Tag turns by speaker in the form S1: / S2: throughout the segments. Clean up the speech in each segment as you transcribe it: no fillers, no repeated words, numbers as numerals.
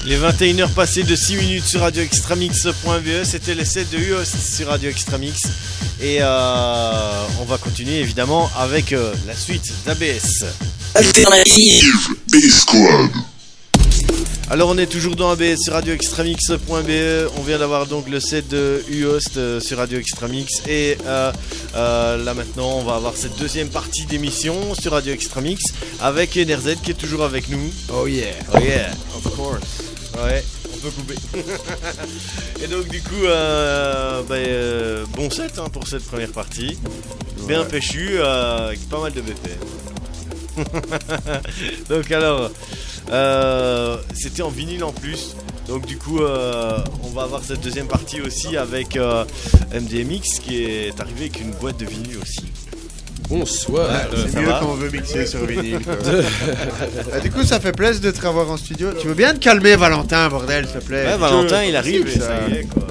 S1: Les 21h passées de 6 minutes sur radioextramix.be, c'était l'essai de Uhost sur Radio Extramix. Et on va continuer évidemment avec la suite d'ABS.
S2: Alternative B-Squad.
S1: Alors on est toujours dans ABS sur radioextramix.be. On vient d'avoir donc le set de Uhost sur Radio Extramix. Et là maintenant on va avoir cette deuxième partie d'émission sur Radio Extramix avec NRZ qui est toujours avec nous.
S3: Oh yeah.
S1: Oh yeah, of course. Ouais, on peut couper. Et donc du coup, bon set pour cette première partie. Bien
S3: Ouais.
S1: péchu, avec pas mal de BP. Donc alors, c'était en vinyle en plus. Donc du coup, on va avoir cette deuxième partie aussi avec MDMX qui est arrivé avec une boîte de vinyle aussi.
S3: Bonsoir.
S4: C'est
S1: ça
S4: mieux
S1: va
S4: quand on veut mixer sur vinyle. Du coup, ça fait plaisir de te revoir en studio. Tu veux bien te calmer, Valentin, bordel, s'il te plaît.
S1: Ouais, Valentin il arrive et
S4: ça.
S1: ça y est quoi.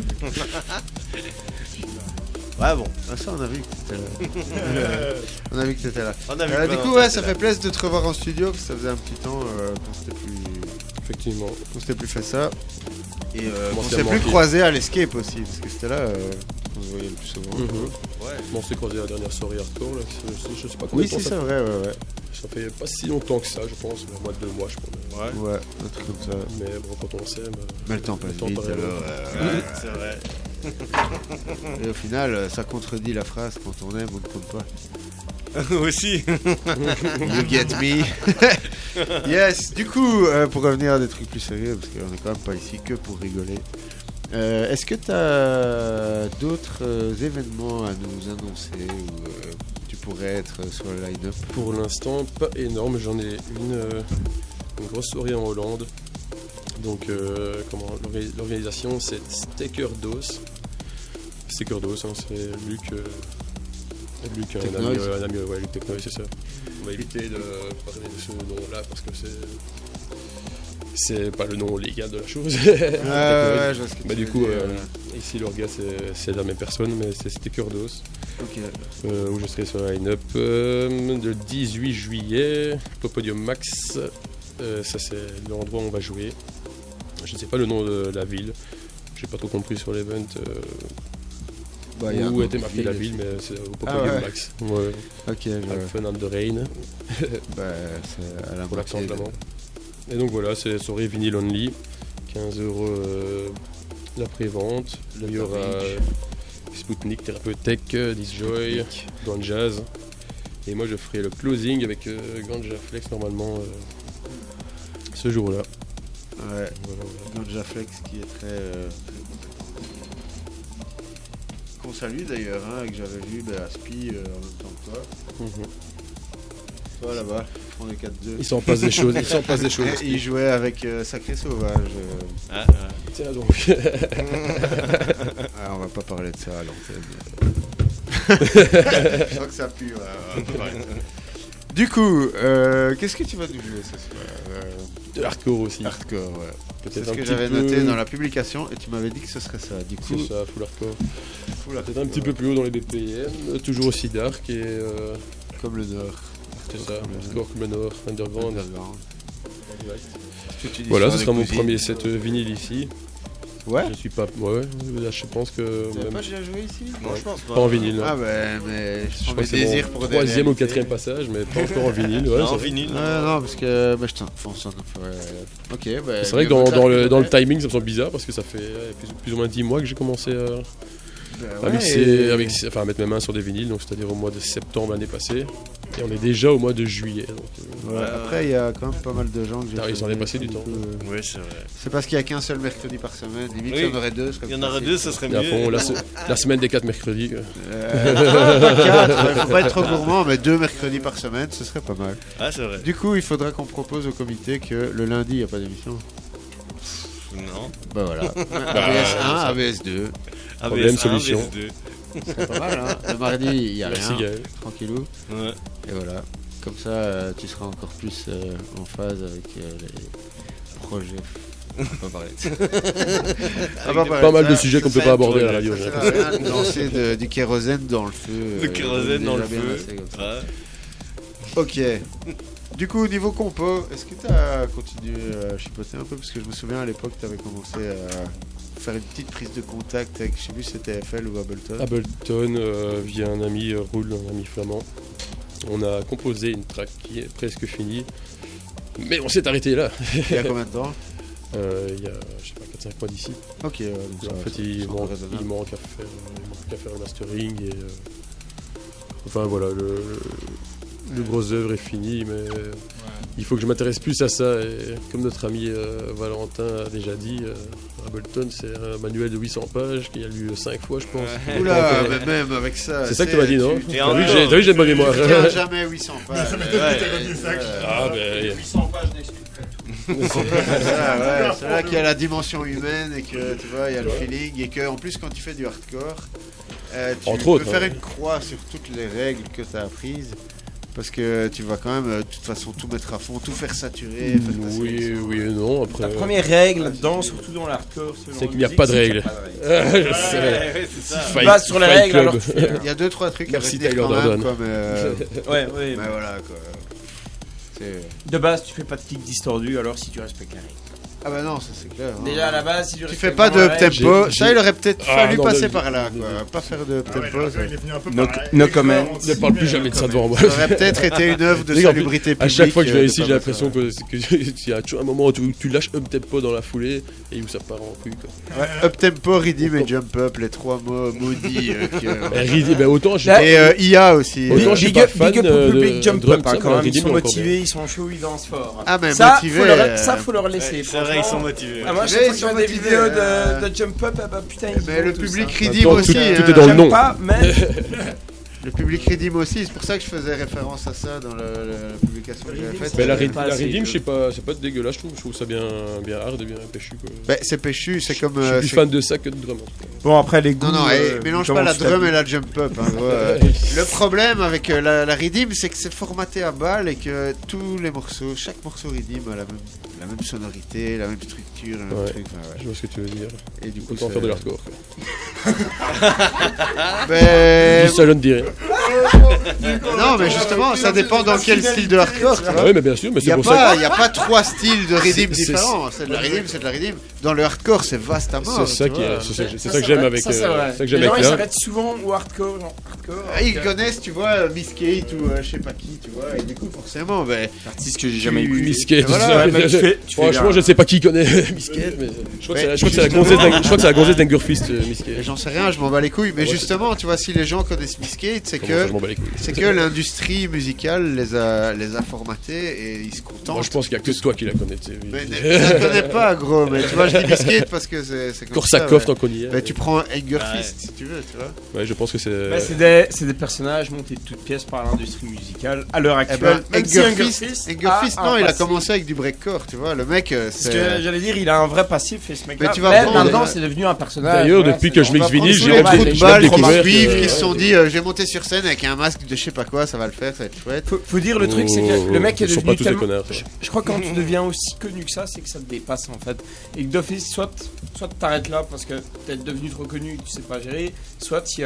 S1: Ouais bon.
S4: Ah, ça, on a vu que t'étais là. On a vu que t'étais là.
S1: On a vu que
S4: Du
S1: Valentin
S4: coup, ouais,
S1: était
S4: ça
S1: là.
S4: fait plaisir de te revoir en studio, parce que ça faisait un petit temps
S3: Effectivement.
S4: qu'on s'était plus fait ça. Et
S3: Comment
S4: qu'on
S3: c'est
S4: s'était plus
S3: manqué.
S4: croisé à l'escape aussi, parce que c'était là qu'on se voyait le plus souvent.
S1: Ouais.
S3: On s'est croisé la dernière soirée hardcore, là. Je sais pas combien
S4: Oui,
S3: de temps
S4: si,
S3: ça
S4: c'est vrai, ouais.
S3: Ça fait pas si longtemps que ça, je pense. Un mois, 2 mois, je pense.
S1: Ouais.
S4: Ouais, un truc comme ça.
S3: Mais bon, quand on s'aime.
S4: Mais le temps passe
S3: temps
S4: vite,
S3: passe
S4: alors.
S1: Ouais, c'est vrai.
S4: Et au final, ça contredit la phrase quand on aime, on ne compte pas.
S1: Aussi.
S4: You get me. Yes, du coup, pour revenir à des trucs plus sérieux, parce qu'on est quand même pas ici que pour rigoler. Est-ce que tu as d'autres événements à nous annoncer où tu pourrais être sur le line-up?
S3: Pour l'instant, pas énorme. J'en ai une grosse soirée en Hollande. Donc, l'organisation, c'est Steker Dose. Steker Dose, hein, c'est Luc, un
S4: Technoise.
S3: ami, ouais, Luc Technoise, c'est ça. On va éviter de parler de ce nom-là parce que c'est pas le nom légal de la chose.
S4: Ouais, je vois ce que
S3: Bah,
S4: tu
S3: du
S4: veux
S3: coup,
S4: dire.
S3: ici, l'orga, c'est la même personne, mais c'est Steker Dose.
S4: Ok.
S3: Où je serai sur la line-up le 18 juillet, Popodium Max. Ça, c'est l'endroit où on va jouer. Je ne sais pas le nom de la ville. J'ai pas trop compris sur l'event
S4: Bah, y a un
S3: où
S4: nom
S3: était
S4: de
S3: marqué la ville, mais c'est au Popodium
S4: ouais.
S3: Max. Ouais.
S4: Ok, je vois.
S3: Fun and the Rain,
S4: Bah, c'est à la
S3: pour l'accent
S4: moitié de-
S3: flamand. Et donc voilà, c'est soirée vinyle only. 15 € la pré-vente. Il y aura Sputnik, Thérapeute Tech, Disjoy, Grand Jazz. Et moi je ferai le closing avec Ganja Flex normalement ce jour-là.
S4: Ouais,
S3: Voilà.
S4: Ganja Flex qui est très. Qu'on salue d'ailleurs, hein, que j'avais vu à Spi en même temps que toi.
S3: Mhm.
S4: Toi là-bas, ils font les 4-2.
S3: Il s'en passe des choses, il s'en passe des choses.
S4: Et il jouait avec Sacré Sauvage.
S1: Ah,
S3: Tiens donc.
S4: Ah, on va pas parler de ça à l'antenne. Je sens que ça pue. Ouais. Du coup, qu'est-ce que tu vas nous jouer ce soir?
S3: De hardcore aussi.
S4: Hardcore, ouais. C'est
S3: Peut-être
S4: ce
S3: un
S4: que
S3: petit
S4: j'avais
S3: peu-
S4: noté dans la publication et tu m'avais dit que ce serait ça. Du coup,
S3: C'est ça, full hardcore.
S4: full
S3: Peut-être un petit peu plus haut dans les BPM, toujours aussi dark et
S4: comme le Nord.
S3: c'est ça, hardcore comme le Nord, underground.
S4: Underground. Ce que tu dis
S3: Voilà,
S4: sur
S3: ce
S4: les
S3: sera mon
S4: cousines.
S3: premier set vinyle ici.
S4: Ouais.
S3: Je suis pas. Ouais, là je pense que.
S4: Tu n'avais
S3: même-
S4: pas déjà joué ici?
S1: non, je pense pas.
S3: Pas en vinyle.
S4: Ah
S3: non.
S4: ben, mais
S3: Je
S4: je
S3: crois que c'est
S4: désir
S3: mon
S4: pour des
S3: troisième ou
S4: réalités.
S3: quatrième passage, mais pas encore en vinyle. Ouais,
S1: Non, en
S3: c'est-
S1: vinyle.
S4: Non, parce que bah, je t'enfonce un peu. Ok, bah,
S3: C'est vrai que
S4: mieux vaut
S3: dans le
S4: tard que
S3: timing, ça me semble bizarre parce que ça fait plus ou moins 10 mois que j'ai commencé à
S4: jamais.
S3: à
S4: Ouais,
S3: mixer,
S4: et-
S3: à mettre mes mains sur des vinyles, donc c'est-à-dire au mois de septembre l'année passée. Et on est déjà au mois de juillet. Donc,
S4: Ouais, après, il y a quand même pas mal de gens que j'ai.
S3: Ah, ils s'en est passé du temps.
S1: Oui, c'est vrai.
S4: C'est parce qu'il n'y a qu'un seul mercredi par semaine. Limite,
S1: Oui.
S4: il y en aurait deux.
S1: Il y en aurait deux, ça serait
S3: et à
S1: mieux.
S3: fond, la semaine des 4 mercredis. quoi.
S4: Pas quatre, ouais, faut pas être trop gourmand, mais 2 mercredis par semaine, ce serait pas mal.
S1: Ah, c'est vrai.
S4: Du coup, il faudra qu'on propose au comité que le lundi, il n'y a pas d'émission.
S1: Non.
S4: Bah voilà. ABS1, ABS2.
S3: Problème,
S1: ABS1,
S3: solution.
S1: ABS2.
S4: C'est pas mal, hein. Le mardi, il n'y a
S3: Merci
S4: rien.
S3: Gaël.
S4: Tranquillou.
S1: Ouais.
S4: Et voilà. Comme ça, tu seras encore plus en phase avec les projets. On va pas parler de ça. On va
S3: Pas mal de
S4: ça.
S3: sujets qu'on
S4: Ça
S3: peut pas aborder à la
S4: ça
S3: radio.
S4: sert à rien de lancer du kérosène dans le feu.
S1: Le kérosène
S4: on est
S1: dans le
S4: déjà bien
S1: feu.
S4: lancé comme ça.
S1: Ouais.
S4: Ok. Du coup, niveau compo, est-ce que tu as continué à chipoter un peu? Parce que je me souviens à l'époque, tu avais commencé à faire une petite prise de contact avec, je sais plus si c'était FL ou Ableton.
S3: Ableton, via un ami Roule, un ami flamand. On a composé une track qui est presque finie. Mais on s'est arrêté là.
S4: Il y a combien de temps?
S3: Il y a, je sais pas, 4-5 mois d'ici.
S4: Ok, donc
S3: En fait, il manque à faire le mastering et enfin voilà, le gros œuvre est fini, mais il faut que je m'intéresse plus à ça. Et comme notre ami Valentin a déjà dit, Ableton c'est un manuel de 800 pages qu'il a lu 5 fois, je pense.
S4: Oula, mais même avec ça.
S3: C'est ça que tu m'as dit, non?
S1: T'as
S3: vu, j'ai de bonne mémoire.
S4: Tu tiens jamais 800 pages.
S3: Ah, ben.
S5: 800 pages n'expliquerait tout.
S4: C'est là qu'il y a la dimension humaine et que tu vois, il y a le feeling et que en plus quand tu fais du hardcore, tu
S3: Entre
S4: peux
S3: autres,
S4: faire une croix sur toutes les règles que tu as apprises. Parce que tu vas quand même, de toute façon, tout mettre à fond, tout faire saturer.
S3: Oui et non. Après,
S5: La première règle là-dedans, surtout dans l'hardcore,
S3: c'est qu'il n'y a pas de règles.
S1: Ouais, c'est ça.
S5: Tu bases sur les règles, alors tu fais,
S4: Il y a 2-3 trucs
S3: Merci,
S4: à retenir
S3: Tyler
S4: quand même,
S3: Durden.
S4: comme...
S5: Ouais.
S4: mais voilà, quoi.
S5: De base, tu fais pas de kick distordu alors si tu respectes la règle.
S4: Ah bah non, ça c'est clair. hein.
S5: Déjà à la base, si tu
S4: Tu
S5: respectes
S4: fais pas de
S5: vraiment la règle,
S4: up-tempo,
S3: j'ai-
S4: ça il aurait peut-être
S3: Ah,
S4: fallu
S3: non,
S4: passer
S3: non,
S4: par là,
S3: non,
S4: quoi.
S3: non.
S4: Pas faire de
S6: Ah ouais,
S4: up-tempo.
S6: le
S4: ça.
S6: gars, il est venu un peu
S5: No-
S6: par là.
S5: no
S6: Il est
S5: comment.
S6: vraiment
S3: Ne parle plus jamais de ça devant moi.
S4: Ça aurait peut-être été une œuvre de
S3: Les gars,
S4: salubrité publique.
S3: À chaque fois que je viens
S4: de
S3: ici,
S4: pas
S3: j'ai
S4: mettre
S3: l'impression
S4: ça.
S3: qu'il y a toujours un moment où tu lâches up tempo dans la foulée et où ça part en couille. Quoi.
S4: Ouais, up-tempo, redeem et jump up, les 3 mots maudits.
S3: Autant je
S5: Là-
S3: suis
S4: Et IA aussi.
S3: Autant je suis
S5: Big
S3: pas
S5: up
S3: fan
S5: big up
S3: de
S5: au public jump
S3: drum,
S5: up, hein,
S3: ça,
S5: quand
S3: mais
S5: même, ils
S3: Redeem
S5: sont
S3: est encore
S5: motivés, ils sont chauds, ils dansent fort.
S4: Ah, mais
S5: Ça,
S4: motivé,
S5: faut leur laisser.
S1: Ouais, c'est vrai, ils sont motivés.
S5: Ah, moi,
S4: Motivés,
S5: chaque fois que je vois
S4: ils
S5: des
S4: sont
S5: vidéos
S4: motivés,
S5: de jump up, ah bah putain, ils
S4: Mais le
S5: tous,
S4: public
S5: hein.
S4: redeem
S3: Attends,
S4: aussi.
S3: tout est dans le
S5: J'aime
S3: nom.
S5: pas, mais
S4: Le public redeem aussi, c'est pour ça que je faisais référence à ça dans la publication que j'avais faite.
S3: Mais la
S5: pas assez,
S3: Redeem,
S5: je-
S3: je sais pas, c'est pas dégueulasse, je trouve ça bien hard et bien péchu. Quoi.
S4: Bah, c'est péchu, c'est comme.
S3: Je suis plus
S4: c'est-
S3: fan de ça que de drum. en tout cas.
S5: bon, après les goûts.
S4: Non, mélange pas la drum et la jump up. Hein, gros, le problème avec la redeem, c'est que c'est formaté à balle et que tous les morceaux, chaque morceau redeem a la même sonorité, la même structure, le même
S3: Ouais.
S4: truc. Enfin, ouais.
S3: Je vois ce que tu veux dire.
S4: Et du coup,
S3: Autant faire de l'hardcore.
S4: Ben,
S3: Ça, je ne dis rien.
S4: non, mais justement, ça dépend dans quel style de hardcore. Tu
S3: Ah
S4: vois.
S3: ouais, mais bien sûr, mais
S4: Il
S3: c'est
S4: n'y
S3: pour ça.
S4: a pas 3 styles de redeem
S3: C'est-
S4: différents. C'est de la redeem, c'est de la redeem. Dans le hardcore, c'est vaste à mort.
S3: C'est ça
S4: tu
S3: qui
S4: vois.
S3: est, c'est ça que j'aime avec,
S5: Ça, c'est vrai.
S3: ça que
S5: Les
S3: j'aime
S5: gens,
S3: avec
S5: ils
S3: là.
S5: s'arrêtent souvent au hardcore, genre hardcore.
S4: Ah, ils connaissent, tu vois, Miss Kate ou je sais pas qui, tu vois. Et du coup, forcément, ben.
S5: Artiste que j'ai
S4: jamais écouté.
S3: Miskate,
S4: Voilà,
S3: tout ça.
S5: ouais, mais tu fais
S3: Franchement,
S5: bien.
S3: je ne sais pas qui connaît Miskate, mais je crois que
S4: Mais
S3: c'est la gonzesse d'Angurfist, Miskate.
S4: J'en sais rien, je m'en bats les couilles. Mais
S3: Ouais,
S4: justement, tu vois, si les gens connaissent Miss Kate, c'est
S3: Comment ça,
S4: que.
S3: je m'en bats les couilles.
S4: C'est que l'industrie musicale les a formatés et ils se contentent.
S3: Moi, je pense qu'il n'y a que toi qui la connais. tu sais.
S4: Mais je la connais pas, gros. Mais tu vois, je dis Miss Kate parce que c'est comme
S3: Korsakov,
S4: ça.
S3: tant qu'on y est.
S4: Mais tu prends Angerfist si tu veux, tu vois.
S3: Ouais, je pense que c'est.
S5: Bah, c'est des personnages montés de toutes pièces par l'industrie musicale à l'heure
S4: Eh
S5: actuelle.
S4: ben,
S5: Même si
S4: Angerfist, non, il a
S5: passé.
S4: commencé avec du breakcore, tu vois. Le mec,
S5: Parce
S4: c'est.
S5: que j'allais dire, il a un vrai passif et ce mec-là.
S4: Mais tu vas
S5: Mais
S4: prendre-
S5: maintenant, c'est devenu un personnage.
S3: D'ailleurs,
S5: voilà,
S3: depuis
S5: c'est
S3: que je
S5: genre-
S3: mixe
S4: On va
S3: vinyle,
S4: prendre
S3: j'ai
S4: tous les
S5: normal,
S4: trous de
S5: les
S4: balles qui
S3: découvert
S4: suivent,
S3: que-
S4: qui se sont dit, je vais monter sur scène avec un masque de je sais pas quoi, ça va le faire, ça va être chouette.
S5: Faut dire le truc, c'est que le mec est
S3: Ils sont
S5: devenu
S3: pas tous des
S5: tellement.
S3: connards.
S5: Je crois que quand tu deviens aussi connu que ça, c'est que ça te dépasse en fait. Et que d'office, soit t'arrêtes là parce que t'es devenu trop connu et que tu sais pas gérer, soit il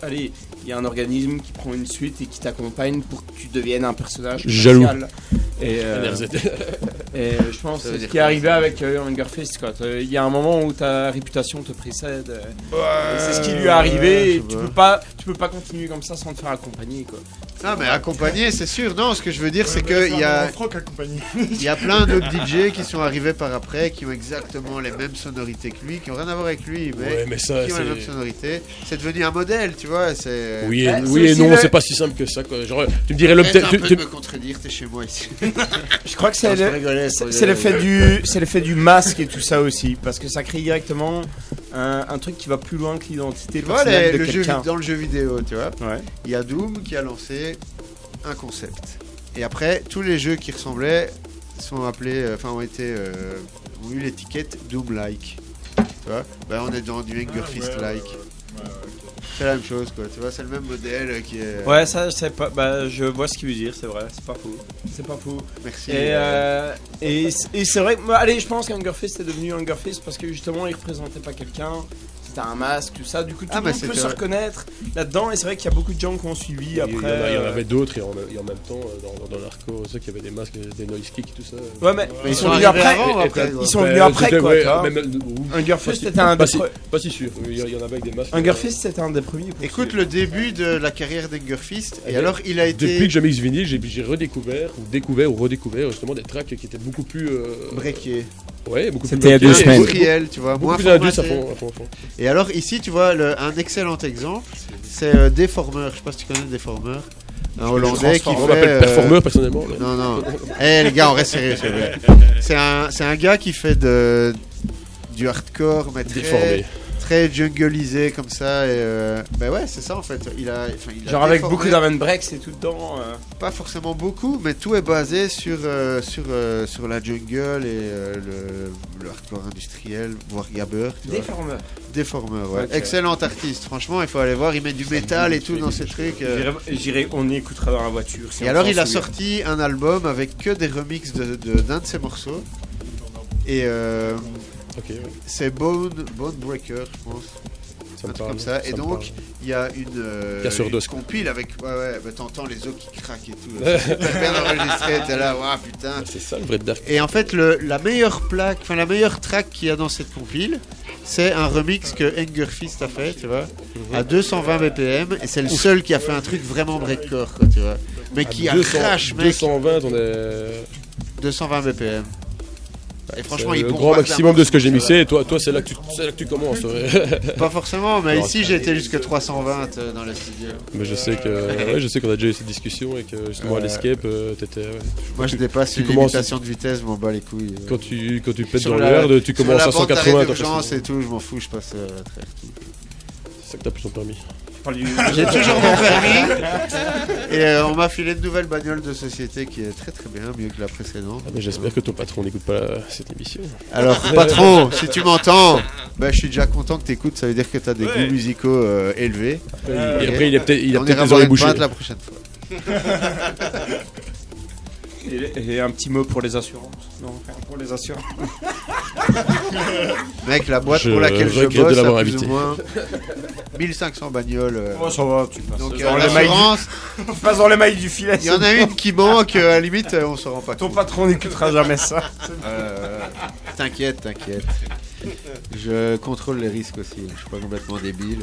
S5: y a un organisme qui prend une suite et qui t'accompagne pour que tu deviennes un personnage
S3: Jaloux.
S5: spécial. Et,
S3: NRZ.
S5: et je pense
S4: Ça
S5: que
S4: veut
S5: c'est ce
S4: dire
S5: qui est
S4: quoi,
S5: arrivé
S4: ça
S5: avec Hungerfist. Quoi. Il y a un moment où ta réputation te précède. Et c'est ce qui lui est arrivé. Et tu peux pas continuer comme ça sans te faire accompagner. Quoi.
S4: Non, mais accompagné, c'est sûr. Non, ce que je veux dire, c'est
S6: Ouais, mais
S4: qu'il y a.
S6: Franck accompagné.
S4: Il y a plein d'autres DJ qui sont arrivés par après, qui ont exactement les mêmes sonorités que lui, qui n'ont rien à voir avec lui, mais
S3: Ouais, mais ça,
S4: qui ont les mêmes
S3: c'est.
S4: sonorités. C'est devenu un modèle, tu vois. C'est.
S3: Oui
S5: Ouais,
S3: et,
S5: c'est
S3: oui et
S5: aussi
S3: non,
S5: le-
S3: c'est pas si simple que ça. Quoi. Genre, tu me dirais
S4: Arrête un
S3: l'uptempo.
S4: peu de me contredire, t'es chez moi ici.
S5: Je crois que c'est
S4: Non, je rigolais,
S5: c'est l'effet du masque et tout ça aussi. Parce que ça crée directement un truc qui va plus loin que l'identité
S4: Tu vois,
S5: personnelle de
S4: le jeu,
S5: quelqu'un.
S4: dans le jeu vidéo, tu vois,
S5: Ouais.
S4: il y a Doom qui a lancé un concept. Et après, tous les jeux qui ressemblaient sont appelés, ont eu l'étiquette Doom-like. Tu vois, ben, on est dans du Angerfist-like. C'est la même chose, quoi. Tu vois, c'est le même modèle qui est.
S5: Ouais, ça, je sais pas. Bah, je vois ce qu'il veut dire, c'est vrai, c'est pas faux. C'est pas faux.
S4: Merci.
S5: Et c'est vrai que, allez, je pense qu'Hungerfist est devenu Hungerfist parce que justement, il représentait pas quelqu'un. c'était un masque, tout ça. Du coup, tout
S4: Ah,
S5: le
S4: mais
S5: monde peut
S4: c'était
S5: se
S4: vrai.
S5: reconnaître là-dedans. Et c'est vrai qu'il y a beaucoup de gens qui ont suivi après.
S3: Il y en avait d'autres et en même temps, dans l'hardcore, c'est qu'il y avait des masques, des noise kicks, tout ça.
S5: Ouais, mais
S4: Mais
S5: ils sont venus
S4: arrivés
S5: après.
S4: avant,
S3: Et-
S4: après,
S3: et-
S4: quoi.
S5: Ils sont venus après,
S3: c'était-
S5: quoi.
S3: ouais,
S5: tu vois. Hungerfist, c'était un des
S3: pas si sûr. Il y en avait avec des masques.
S5: Hungerfist, c'était un des premiers. pour
S4: Écoute,
S5: suivre.
S4: le début de la carrière d'Hungerfist, et
S3: Et
S4: alors il a été
S3: Depuis que je mixe vinyle, j'ai redécouvert ou redécouvert justement des tracks qui étaient beaucoup plus.
S4: breaké,
S3: Ouais, beaucoup plus.
S5: C'était il y a 2
S3: breakés,
S5: semaines.
S4: industriel, tu vois,
S3: Beaucoup
S4: moins
S3: plus indus à
S4: formaté.
S3: fond.
S4: Et alors ici, tu vois, un excellent exemple, c'est Deformer. Je sais pas si tu connais Deformer, un Hollandais qui
S3: On
S4: fait.
S3: m'appelle performeur personnellement. mais-
S4: Non, non. Eh les gars, on reste sérieux, s'il vous plaît. C'est un gars qui fait du hardcore, mais
S3: Déformé.
S4: très jungleisé comme ça. Et ben ouais, c'est ça en fait. Il a
S5: Genre avec
S4: déformé,
S5: beaucoup d'Arven Breaks et tout dedans.
S4: pas forcément beaucoup, mais tout est basé sur la jungle et le hardcore industriel, voire gabber. tu vois.
S5: Déformeur.
S4: Deformer, ouais.
S5: Ok.
S4: Excellent artiste. Franchement, il faut aller voir. Il met du métal et tout dans ses trucs.
S5: J'irai, on y écoutera dans la voiture. si
S4: Et
S5: on
S4: alors,
S5: s'en
S4: il a
S5: souvient.
S4: sorti un album avec que des remixes d'un de ses morceaux. Et
S3: Ok, ouais.
S4: c'est Bone Breaker, je pense.
S3: Ça
S4: Un
S3: me
S4: truc
S3: parle.
S4: comme ça. Et
S3: me
S4: donc,
S3: parle.
S4: il y a une
S3: Casseur-d'os.
S4: compile avec. Ouais, bah, t'entends les os qui craquent et tout. là. C'est super bien enregistré. T'es là, waouh, putain.
S3: Ah, c'est ça le vrai dark.
S4: Et en fait, la meilleure la meilleure track qu'il y a dans cette compile, c'est un remix que Hungerfist a fait, tu vois, à 220 BPM. Et c'est le seul qui a fait un truc vraiment breakcore, quoi, tu vois. Mais qui
S3: À 200
S4: crash, mec.
S3: 220, on est.
S4: 220 BPM. Et franchement,
S3: C'est
S4: il
S3: le
S4: bombarde
S3: grand
S4: un
S3: maximum de ce que j'ai
S4: morceau,
S3: mixé. Et toi, c'est là que tu commences. Ouais.
S4: Pas forcément, mais
S3: Non,
S4: ici j'ai été jusqu'à 320 dans le studio.
S3: Mais je sais qu'on a déjà eu cette discussion et que justement à l'escape, t'étais. Ouais.
S4: Moi je dépasse
S3: Tu
S4: une
S3: commences-
S4: limitation de vitesse, je m'en bats les couilles.
S3: Quand tu pètes
S4: Sur
S3: dans
S4: la-
S3: l'herbe, tu
S4: Sur
S3: commences
S4: la
S3: à
S4: bande d'arrêt
S3: 180.
S4: d'urgence et tout, je m'en fous, je passe très tout.
S3: C'est ça que t'as plus ton permis.
S4: J'ai toujours mon permis et on m'a filé une nouvelle bagnole de société qui est très très bien, mieux que la précédente.
S3: Ah, mais j'espère que ton patron n'écoute pas cette émission.
S4: Alors patron, si tu m'entends, bah, je suis déjà content que t'écoutes, ça veut dire que t'as des
S1: Ouais.
S4: goûts musicaux élevés.
S3: Et après, il a peut-être
S4: On
S3: les
S4: ira boire
S3: oreilles
S4: une
S3: bouchées.
S4: pinte la prochaine fois.
S5: Et un petit mot pour les assurances. Non, pour les assurances.
S4: Mec, la boîte
S3: Je
S4: pour laquelle je
S3: regrette de
S4: bosse
S3: l'avoir
S4: a plus
S3: invité.
S4: ou moins 1500 bagnoles.
S5: Oh, ça va, tu passes.
S4: Donc
S5: dans les mailles
S4: l'assurance,
S5: du... passe dans les mailles du filet.
S4: il y en a une qui manque, à la limite on s'en rend pas
S5: Ton
S4: compte.
S5: patron n'écoutera jamais ça.
S4: T'inquiète. Je contrôle les risques aussi, je suis pas complètement débile.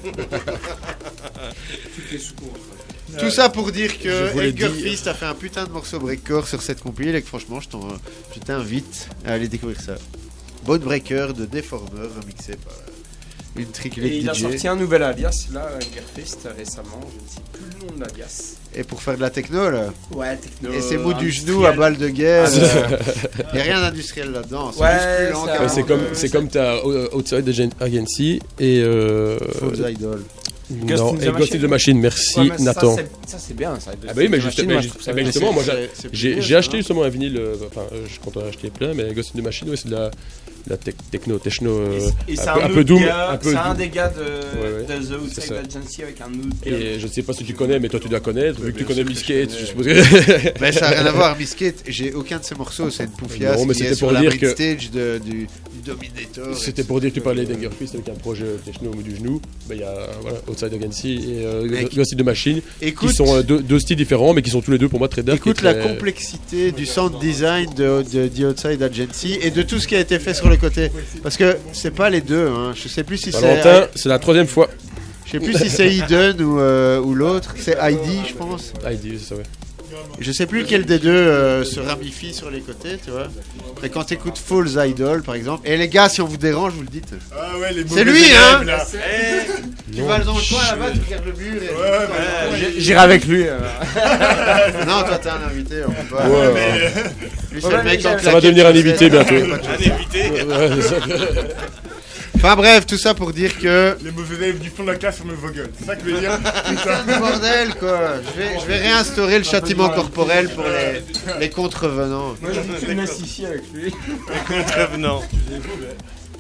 S4: Tout ça pour dire que
S3: Je voulais
S4: Hungerfist a fait un putain de morceau breakcore sur cette compile et que franchement je t'invite à aller découvrir ça. Bone Breaker de Deformer remixé par une trick
S5: Et il a
S4: DJ.
S5: sorti un nouvel alias, là, Hungerfist, récemment. Je ne sais plus le nom de l'alias.
S4: Et pour faire de la techno là.
S5: Ouais, techno.
S4: Et c'est mou du genou à balle de guerre. Il n'y a rien d'industriel là-dedans. C'est
S5: Ouais,
S4: juste plus lent
S5: c'est
S4: qu'un
S3: Ouais, c'est comme,
S4: monde,
S3: c'est comme t'as Outside Agency et
S4: False Idol.
S5: Ghost
S3: non,
S5: in the
S3: et Ghost in
S5: Machine.
S3: the Machine. Merci
S5: Ouais, mais
S3: Nathan.
S5: Ça, c'est bien, ça.
S3: Ah bah oui, mais
S5: Machine,
S3: justement,
S5: moi, je trouve ça bien.
S3: justement, moi
S4: C'est plus
S3: j'ai
S4: vieux,
S3: j'ai
S4: ça,
S3: acheté
S4: hein.
S3: justement un vinyle, enfin je compte en acheter plein, mais Ghost in the Machine, ouais, c'est de la techno,
S5: Et c'est
S3: un peu doom, un peu
S5: C'est un
S3: doom.
S5: des gars
S3: Ouais,
S5: de The
S3: c'est
S5: Outside
S3: ça.
S5: Agency avec un autre gars.
S3: Et je ne sais pas si tu connais, mais toi tu dois connaître, vu que tu
S4: bien
S3: connais
S4: sûr que je
S3: Biscuit,
S4: connais.
S3: je suppose que...
S4: Mais ça n'a rien à voir, Biscuit. J'ai aucun de ses morceaux, c'est une poufiasse
S3: Non, mais
S4: qui
S3: c'était
S4: est sur
S3: pour
S4: la
S3: dire
S4: main
S3: que-
S4: stage du Dominator.
S3: C'était pour dire que tu parlais d'Hungerfist avec un projet techno au bout du genou. Bah, il y a voilà, Outside Agency et
S4: Mec.
S3: Ghost in the Machine,
S4: Écoute,
S3: qui sont deux styles différents, mais qui sont tous les deux pour moi très dark.
S4: écoute
S3: et
S4: la
S3: très-
S4: complexité du sound design de The Outside Agency et de tout ce qui a été fait sur le côté. Parce que c'est pas les deux, hein. Je sais plus si
S3: Valentin, c'est la troisième fois.
S4: je sais plus si c'est Eden ou l'autre. C'est Heidi, je pense.
S3: Ah, il dit ça, ouais.
S4: Je sais plus lequel des deux se ramifie sur les côtés, tu vois. Et quand t'écoutes False Idol, par exemple. Et les gars, si on vous dérange, vous le dites.
S6: Ah ouais, les
S4: C'est
S6: mauvais
S4: lui, hein.
S6: élèves, là.
S4: Tu vas dans le coin là-bas, tu regardes le mur. Et...
S5: J'irai avec lui.
S4: Non, toi t'es un invité, on peut pas.
S3: Ouais,
S4: Lui, c'est le mec dans le
S3: Ça va devenir un invité bientôt.
S1: Un invité.
S3: ouais, c'est ça.
S4: Enfin bref, tout ça pour dire que.
S6: Les mauvais élèves du fond de la classe ferment vos gueules. C'est ça que je veux dire.
S4: Putain de bordel quoi. Je vais réinstaurer le châtiment corporel pour les contrevenants.
S5: Moi, je suis massifié avec lui.
S1: Contrevenant.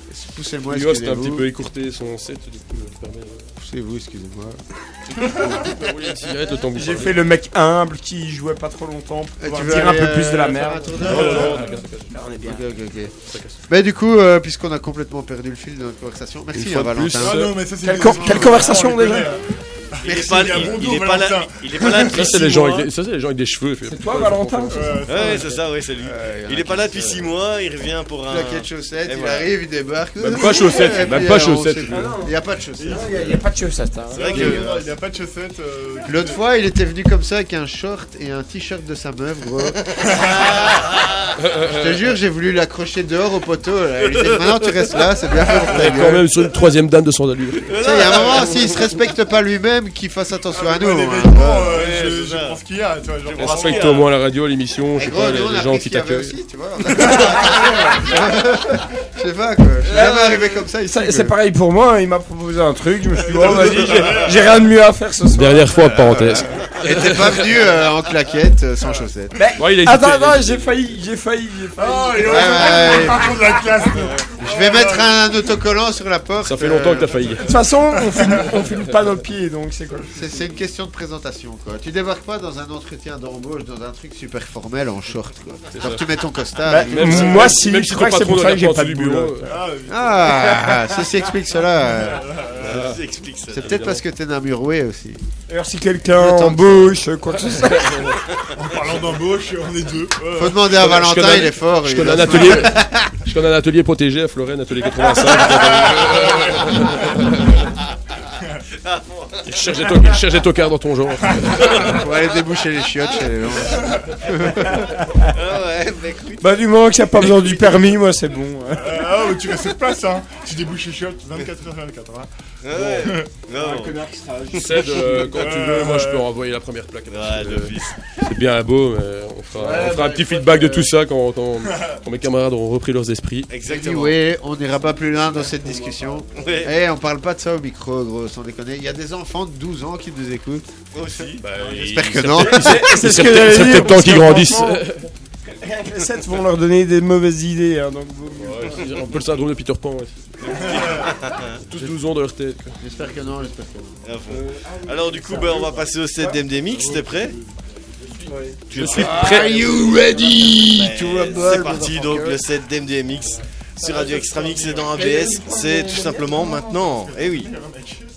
S4: Poussez-moi,
S3: Yost a un petit
S4: excusez-vous.
S3: peu écourté son set, du coup, ça permet
S4: Poussez-vous, excusez-moi.
S3: de rouler une cigarette le temps que vous
S5: J'ai
S3: parlez.
S5: fait le mec humble qui jouait pas trop longtemps pour pouvoir
S4: veux
S5: dire un
S4: aller,
S5: peu plus de la
S4: faire
S5: merde.
S4: un tour
S3: Non,
S4: d'heure
S3: non, non, t'inquiète.
S5: On est bien.
S4: Ok. Mais du coup, puisqu'on a complètement perdu le fil de notre conversation, merci
S3: Une fois de
S4: Valentin.
S3: plus.
S6: Ah non, mais ça c'est
S5: Quelle conversation déjà
S1: Il est
S6: Merci,
S1: pas
S6: il y a
S1: il-
S6: bon
S1: il
S6: dos,
S1: est pas là
S6: Valentin.
S1: il est pas là depuis
S3: Ça, c'est
S1: 6
S3: les gens
S1: mois.
S3: avec des- ça, c'est les gens avec des cheveux.
S5: C'est toi, Valentin
S1: Ouais, c'est ça, ouais, c'est lui. Il est pas là depuis 6 mois, il revient pour un.
S4: Claquette chaussettes,
S1: Et
S4: il
S1: voilà.
S4: arrive, il débarque.
S3: Même pas chaussettes,
S4: Et
S3: même
S4: puis,
S3: pas
S4: on
S3: chaussettes.
S4: sait plus. Il n'y a pas de chaussettes.
S5: Il n'y a pas de chaussettes. Hein.
S1: C'est vrai que.
S6: Il n'y a pas de chaussettes.
S4: L'autre fois, il était venu comme ça avec un short et un t-shirt de sa meuf, gros. Je te jure, j'ai voulu l'accrocher dehors au poteau. Là. Il dit, maintenant tu restes là, c'est bien fait pour ta
S3: Quand
S4: gueule.
S3: même sur une troisième dame de son allure.
S4: Tu sais, il y a un moment, s'il se respecte pas lui-même, qu'il fasse attention à nous.
S6: Les
S4: hein.
S6: vêtements,
S1: Ouais,
S6: je
S1: c'est ça.
S6: pense qu'il y a, tu vois. Genre,
S1: pense
S3: Respecte
S1: qu'il y
S3: au
S1: a-
S3: moins la radio, l'émission, je
S4: Et
S3: sais
S4: gros,
S3: pas,
S4: nous, on
S3: les
S4: a
S3: gens
S4: pris ce
S3: qui
S4: qu'il y avait
S3: t'accueillent.
S4: aussi, tu vois. Je sais pas quoi. Je suis jamais arrivé comme ça ici.
S5: C'est
S4: quoi.
S5: pareil pour moi, il m'a proposé un truc, je me suis dit, oh, vas-y, j'ai rien de mieux à faire ce soir.
S3: Dernière fois, parenthèse.
S4: Et t'es pas venu en claquette, sans chaussettes.
S3: Ouais, il a hésité,
S5: Attends,
S3: il a
S5: attends,
S3: hésité.
S5: j'ai failli.
S6: Oh, il est
S4: ouais.
S6: par contre de la classe.
S4: Je vais mettre un autocollant sur la porte.
S3: Ça fait longtemps que t'as failli.
S5: De toute façon, on filme pas nos pieds, donc c'est quoi.
S4: C'est une question de présentation quoi. Tu débarques pas dans un entretien d'embauche dans un truc super formel en short quoi. Genre tu mets ton costard.
S5: Bah,
S4: et-
S3: Même si-
S5: moi, si,
S3: même
S5: je
S3: si
S5: crois
S3: ton
S5: que c'est
S3: patron
S5: pour ça
S3: ne
S5: que j'ai
S3: regarde
S5: pas de
S3: du bureau.
S5: boulot.
S4: Ah, ceci explique cela.
S1: Ça explique ça.
S4: C'est peut-être parce que t'es namuroué aussi.
S5: D'ailleurs, si quelqu'un
S4: Le temps
S5: embauche, quoi que ce soit.
S6: En parlant d'embauche, on est deux. Ouais.
S4: Faut demander à
S3: Je
S4: Valentin,
S3: connais-
S4: il est fort.
S3: Je
S4: il
S3: connais
S4: a-
S3: un atelier. Je connais un atelier protégé à Florène, atelier 85. Il cherche des tocards dans ton genre.
S4: Pour aller déboucher les chiottes chez les gens.
S1: Ah ouais, bah écoute.
S5: Bah, du moment qu'il n'y a pas besoin du permis, moi, c'est bon.
S6: Ah, mais tu restes sur place, hein. Tu débouches les chiottes 24h24. Hein.
S1: Ah ouais. Non.
S3: Cède quand tu veux, moi je peux envoyer la première plaque.
S1: Ouais, d'office.
S3: C'est bien beau, mais on fera un petit feedback de tout ça quand mes camarades auront repris leurs esprits.
S1: Exactement.
S4: Oui, on n'ira pas plus loin dans cette discussion.
S1: Ouais,
S4: Eh, on parle pas de ça au micro, gros, sans déconner. Il y a des enfants de 12 ans qui nous écoutent.
S1: aussi.
S4: J'espère que non.
S5: C'est
S3: C'est peut-être temps qu'ils grandissent.
S5: Les 7 vont leur donner des mauvaises idées, hein, donc.
S3: Un peu le syndrome de Peter Pan aussi. Tous 12 ans de leur tête. quoi.
S4: J'espère que non, j'espère que non.
S1: À fond. Alors du coup, bah, on va passer au set d'MD Mix, t'es prêt?
S3: Je suis
S4: Are
S3: prêt.
S4: you ready
S1: Ouais,
S4: to rumble,
S1: c'est parti, donc
S4: motherfucker?
S1: le set d'MDMX sur Radio Extra Mix et dans ABS, c'est tout simplement maintenant. Eh oui.